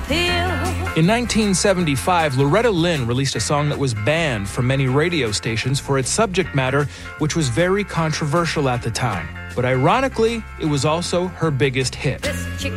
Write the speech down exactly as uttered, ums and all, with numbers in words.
pill. In nineteen seventy-five, Loretta Lynn released a song that was banned from many radio stations for its subject matter, which was very controversial at the time. But ironically, it was also her biggest hit. This chick